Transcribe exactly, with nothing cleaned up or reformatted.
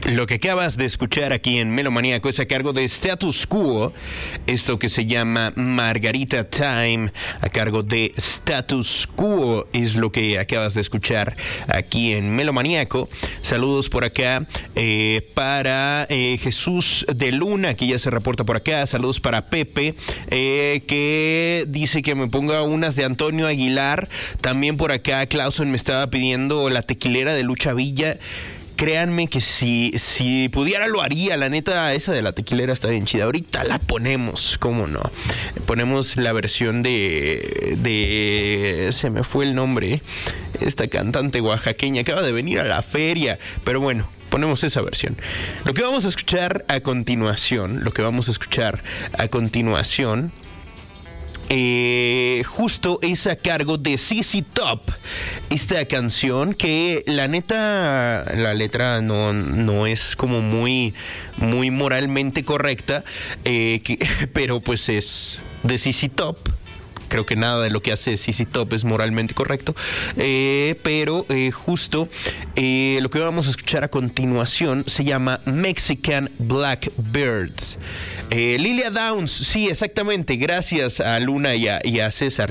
Lo que acabas de escuchar aquí en Melomaníaco es a cargo de Status Quo, esto que se llama Margarita Time, a cargo de Status Quo es lo que acabas de escuchar aquí en Melomaníaco. Saludos por acá eh, para eh, Jesús de Luna, que ya se reporta por acá. Saludos para Pepe, eh, que dice que me ponga unas de Antonio Aguilar. También por acá Clauson me estaba pidiendo la tequilera de Lucha Villa. Créanme que si, si pudiera lo haría. La neta, esa de la tequilera está bien chida. Ahorita la ponemos, ¿cómo no? Ponemos la versión de... de se me fue el nombre. Esta cantante oaxaqueña acaba de venir a la feria. Pero bueno, ponemos esa versión. Lo que vamos a escuchar a continuación, lo que vamos a escuchar a continuación... Eh, justo es a cargo de Z Z Top, esta canción que la neta, la letra no, no es como muy, muy moralmente correcta, eh, que, pero pues es de Z Z Top. Creo que nada de lo que hace Z Z Top es moralmente correcto, eh, pero eh, justo eh, lo que vamos a escuchar a continuación se llama Mexican Blackbirds. Eh, Lilia Downs, sí, exactamente, gracias a Luna y a, y a César.